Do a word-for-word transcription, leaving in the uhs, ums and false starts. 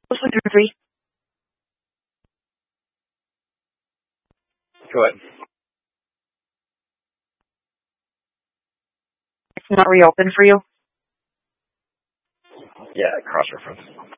One through three. Go ahead. It's not reopened for you? Yeah, cross-reference.